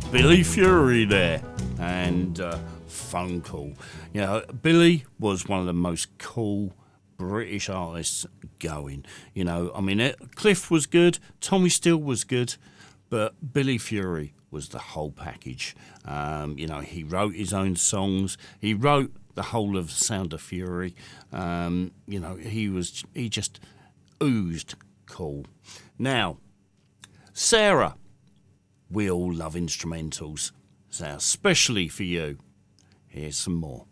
Billy Fury there, and Phone Call. You know, Billy was one of the most cool British artists going. You know, I mean, Cliff was good, Tommy Steele was good, but Billy Fury was the whole package. You know, he wrote his own songs. He wrote the whole of Sound of Fury. You know, he just oozed cool. Now, Sarah, we all love instrumentals, so especially for you. Here's some more.